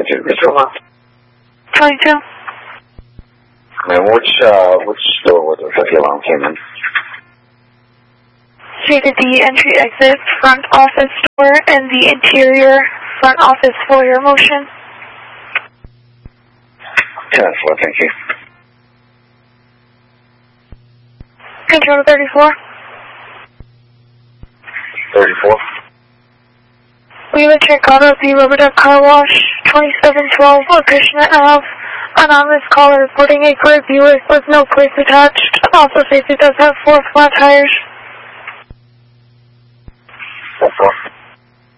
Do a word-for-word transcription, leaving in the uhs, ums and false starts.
twenty-two, Mister Lamont. twenty-two. And which, uh, which store was it that the alarm came in? Stated the entry exit front office door and the interior front office foyer motion. ten four, thank you. Control thirty-four. thirty-four. We have a check out of the Rubber Duck Car Wash, twenty-seven twelve, Krishna Ave. Anonymous caller reporting a gray Buick with no plates attached. Also says it does have four flat tires. four four.